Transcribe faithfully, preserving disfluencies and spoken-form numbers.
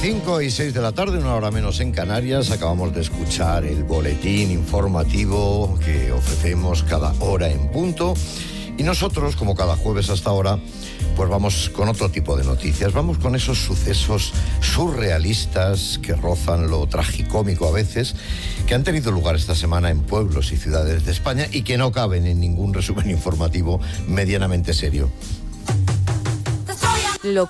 cinco y seis de la tarde, una hora menos en Canarias. Acabamos de escuchar el boletín informativo que ofrecemos cada hora en punto. Y nosotros, como cada jueves hasta ahora, pues vamos con otro tipo de noticias. Vamos con esos sucesos surrealistas que rozan lo tragicómico a veces, que han tenido lugar esta semana en pueblos y ciudades de España y que no caben en ningún resumen informativo medianamente serio. Lo